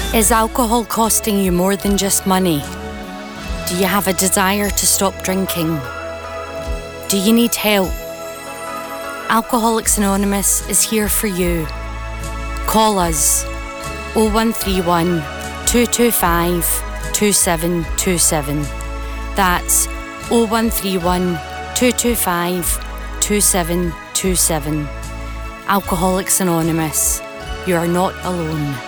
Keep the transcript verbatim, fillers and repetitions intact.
Is alcohol costing you more than just money? Do you have a desire to stop drinking? Do you need help? Alcoholics Anonymous is here for you. Call us oh one three one, two two five, two seven two seven. That's oh one three one, two two five, two seven two seven. Alcoholics Anonymous, you are not alone.